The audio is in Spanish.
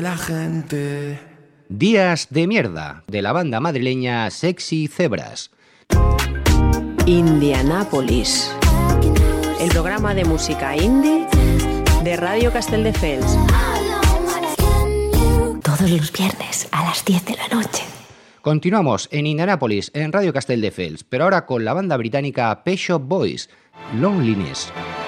La gente. Días de mierda, de la banda madrileña Sexy Zebras. Indianápolis, el programa de música indie de Radio Castelldefels. Todos los viernes a las 10 de la noche. Continuamos en Indianápolis, en Radio Castelldefels, pero ahora con la banda británica Pet Shop Boys, Loneliness.